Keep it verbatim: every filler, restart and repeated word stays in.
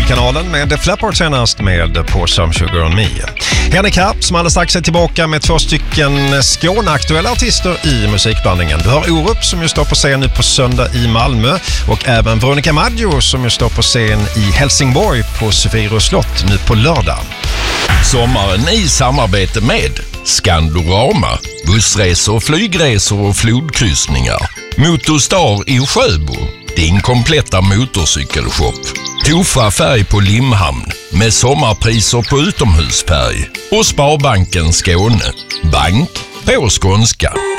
Guldkanalen med The Flappard senast med Pour Some Sugar On Me. Henrik här, som alldeles strax är tillbaka med två stycken Skåne-aktuella artister i musikblandningen. Du har Orup som ju står på scen nu på söndag i Malmö och även Veronica Maggio som ju står på scen i Helsingborg på Sofiero slott nu på lördag. Sommaren i samarbete med Skandorama, bussresor, flygresor och flodkryssningar. Motorstar i Sjöbo, din kompletta motorcykelshop. Tofa färg på Limhamn med sommarpriser på utomhusfärg. Och Sparbanken Skåne, bank på skånska.